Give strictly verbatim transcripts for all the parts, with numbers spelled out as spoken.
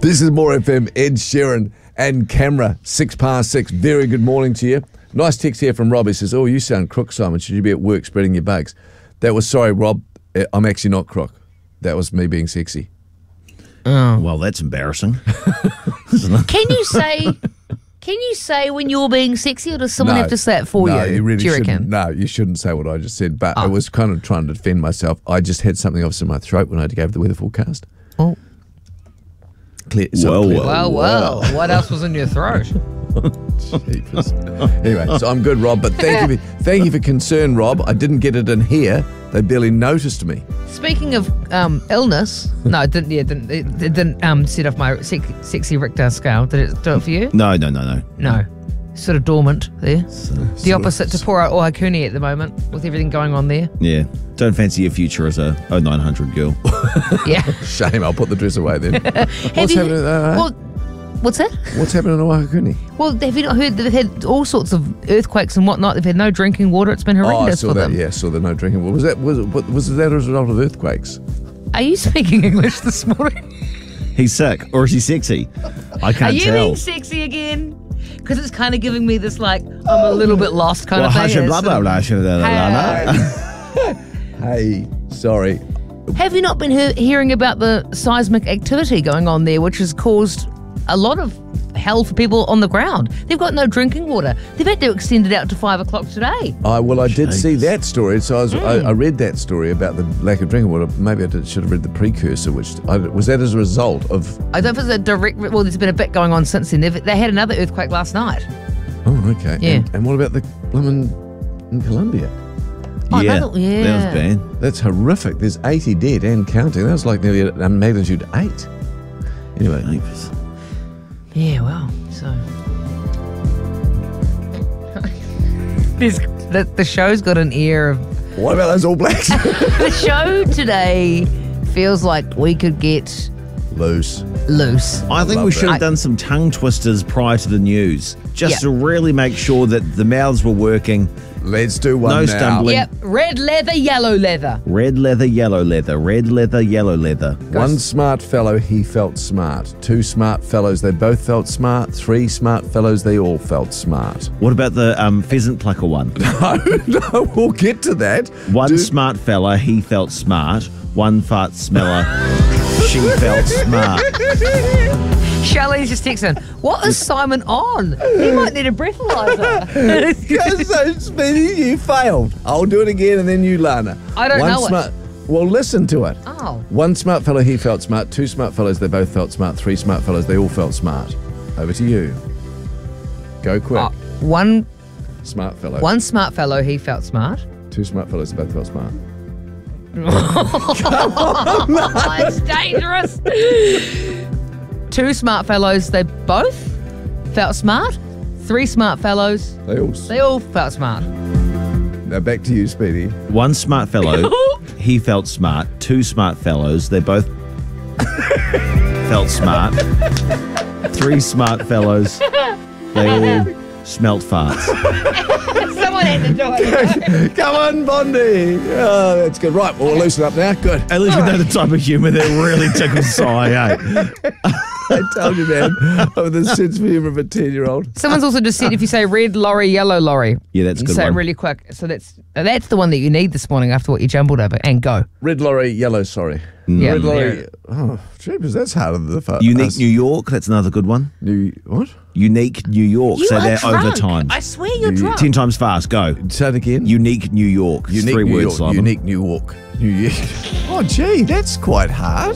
This is More F M, Ed Sheeran and Camera, six past six. Very good morning to you. Nice text here from Rob. He says, oh, you sound crook, Simon. Should you be at work spreading your bugs? That was, sorry, Rob, I'm actually not crook. That was me being sexy. Oh. Well, that's embarrassing. Can you say... Can you say when you're being sexy, or does someone No. have to say it for no, you? you really do you shouldn't. reckon? No, you shouldn't say what I just said, but I Oh. was kind of trying to defend myself. I just had something else in my throat when I gave the weather forecast. Oh. Clear, so Well, clear. Well, well. What else was in your throat? Jeepers. Anyway, so I'm good, Rob, but thank you for, thank you for concern, Rob. I didn't get it in here. They barely noticed me. Speaking of um, illness, no, it didn't. Yeah, it didn't. It, it didn't um, set off my sex, sexy Richter scale. Did it do it for you? No, no, no, no. No. Sort of dormant there. The sort opposite of- to poor Ohaikuni at the moment, with everything going on there. Yeah. Don't fancy your future as a oh nine hundred girl. Yeah. Shame, I'll put the dress away then. Have What's you- happening? Uh, Well, what's that? what's happening in Oahu? Well, have you not heard that they've had all sorts of earthquakes and whatnot? They've had no drinking water. It's been Oh, I horrendous saw for that. them. Yeah, saw the no drinking. Was that was was, was that as a result of earthquakes? Are you speaking English this morning? He's sick, or is he sexy? I can't Are you tell. being sexy again? Because it's kind of giving me this, like, I'm a little bit lost kind Well, of thing. hush and It's blah, sort blah, of- blah, blah, blah, blah, blah. Hey, sorry. Have you not been he- hearing about the seismic activity going on there, which has caused a lot of hell for people on the ground? They've got no drinking water. They've had to extend it out to five o'clock today. I well, I did see Jeez. that story. So I, was, I, I read that story about the lack of drinking water. Maybe I did, should have read the precursor. Which I, was that as a result of? I don't know if it's a direct. Well, there's been a bit going on since then. They've, they had another earthquake last night. Oh, okay. Yeah. And, and what about the lemon in Colombia? Oh, yeah, another- yeah. that was bad. That's horrific. There's eighty dead and counting. That was like nearly a magnitude eight. Anyway, Jeepers. Yeah, well, so. There's, the, the show's got an air of. what about those All Blacks? The show today feels like we could get Loose. loose. I think love we should that. have done some tongue twisters prior to the news, just Yeah. to really make sure that the mouths were working. Let's do one No now. stumbling. Yep, red leather, yellow leather. Red leather, yellow leather, red leather, yellow leather. One smart fellow, he felt smart. Two smart fellows, they both felt smart. Three smart fellows, they all felt smart. What about the um, pheasant plucker one? No, no, we'll get to that. One Do- smart fella, he felt smart. One fart smeller, she felt smart. Charlene's just texting, what is Simon on? He might need a breathalyzer. Go so speedy, you failed. I'll do it again and then you, Lana. I don't One know it. smart, Well, listen to it. Oh. One smart fellow, he felt smart. Two smart fellows, they both felt smart. Three smart fellows, they all felt smart. Over to you. Go quick. Oh, one, Smart fellow. one smart fellow, he felt smart. Two smart fellows, they both felt smart. Oh, it's dangerous. Two smart fellows, they both felt smart. Three smart fellows, They all. they all felt smart. Now back to you, Speedy. One smart fellow, he felt smart. Two smart fellows, they both felt smart. Three smart fellows, they all smelt farts. Someone had to do it. Come on, Bondi. Oh, that's good. Right, well, we'll loosen up now. Good. At least we know the type of humour that really tickles Si, eh? I told you, man. Oh, the sense of humour of a ten-year-old. Someone's also just said if you say red lorry, yellow lorry. Yeah, that's a you good say one. it really quick. So that's that's the one that you need this morning after what you jumbled over. And go. Red lorry, yellow, sorry. Yeah. Red lorry. Oh, jeepers, that's harder than the fuck. Unique New York, that's another good one. New what? Unique New York, You say are that drunk. overtime. I swear you're You- drunk. Ten times fast, go. Say it again. Unique New York. It's Unique three New words, York. Simon. Unique New York. New York. Oh, gee, that's quite hard.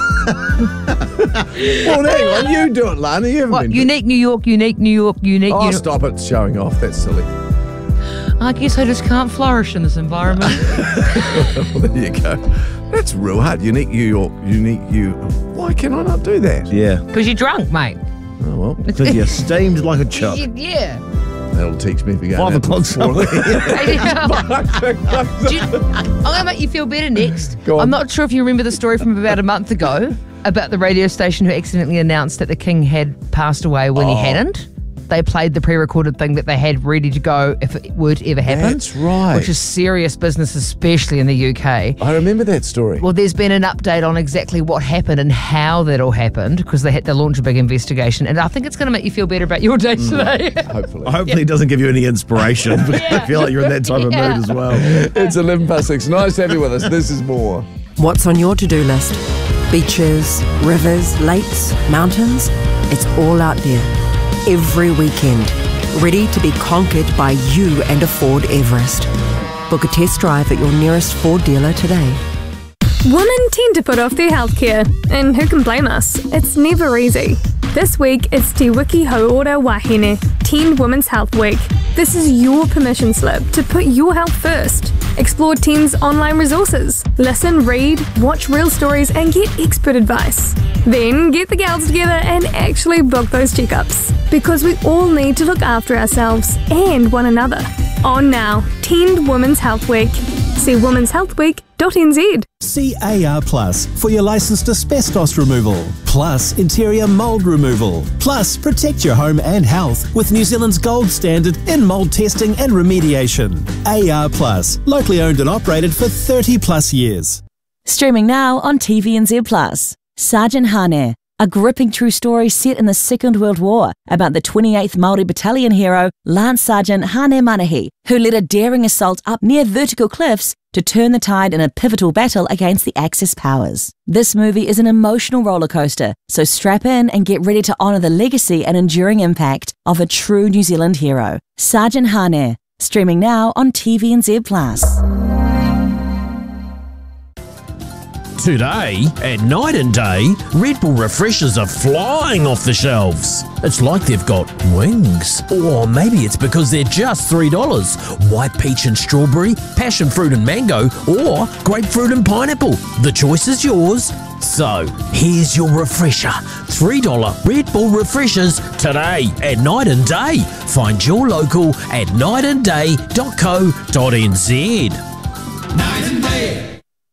Well, hang on, you do it, Lana. You haven't What? been. Unique New York, unique New York, unique Oh, New York. stop it showing off. That's silly. I guess I just can't flourish in this environment. Well, there you go. That's real hard. Unique New York. Unique you. Why can I not do that? Yeah. Because you're drunk, mate. Oh, well, Because you're steamed like a chop. Yeah. that'll teach me if you go. Five o'clock somewhere. Do you- I'm going to make you feel better next. Go on. I'm not sure if you remember the story from about a month ago about the radio station who accidentally announced that the king had passed away when he Oh. hadn't. they played the pre-recorded thing that they had ready to go if it were to ever happen. That's right. Which is serious business, especially in the U K. I remember that story. Well, there's been an update on exactly what happened and how that all happened because they had to launch a big investigation. And I think it's going to make you feel better about your day today. Hopefully. Hopefully it doesn't give you any inspiration because I feel like you're in that type Yeah. of mood as well. It's eleven past six. Nice to have you with us. This is more. What's on your to-do list? Beaches, rivers, lakes, mountains. It's all out there. Every weekend. Ready to be conquered by you and a Ford Everest. Book a test drive at your nearest Ford dealer today. Women tend to put off their healthcare, and who can blame us? It's never easy. This week, it's Te Wiki Hauora Wahine, Tend Women's Health Week. This is your permission slip to put your health first. Explore Tend's online resources. Listen, read, watch real stories, and get expert advice. Then get the gals together and actually book those checkups. Because we all need to look after ourselves and one another. On now, Tend Women's Health Week. See womens health week dot n z. See A R Plus for your licensed asbestos removal, plus interior mould removal, plus protect your home and health with New Zealand's gold standard in mould testing and remediation. A R Plus, locally owned and operated for thirty plus years. Streaming now on T V N Z Plus. Sergeant Hane, a gripping true story set in the Second World War about the twenty-eighth Māori Battalion hero Lance Sergeant Hane Manahi, who led a daring assault up near vertical cliffs to turn the tide in a pivotal battle against the Axis powers. This movie is an emotional roller coaster, so strap in and get ready to honour the legacy and enduring impact of a true New Zealand hero. Sergeant Hane, streaming now on T V N Z Plus. Today, at Night and Day, Red Bull refreshers are flying off the shelves. It's like they've got wings. Or maybe it's because they're just three dollars. White peach and strawberry, passion fruit and mango, or grapefruit and pineapple. The choice is yours. So, here's your refresher. three dollars Red Bull refreshers today at Night and Day. Find your local at night and day dot co dot n z. Night and Day.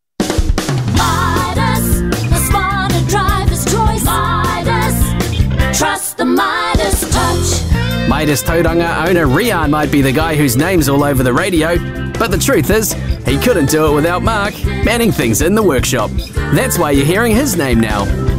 Midas, the smarter driver's choice. Midas, trust the Midas touch. Midas Tauranga owner Rian might be the guy whose name's all over the radio, but the truth is, he couldn't do it without Mark manning things in the workshop. That's why you're hearing his name now.